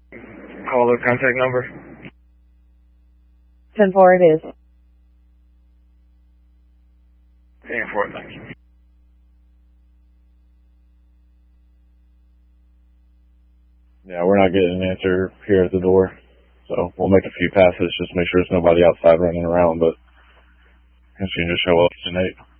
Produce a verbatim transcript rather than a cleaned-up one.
Call the contact number. ten four it is. ten four, thank you. Yeah, we're not getting an answer here at the door, so we'll make a few passes just to make sure there's nobody outside running around, but I guess you can just show up tonight.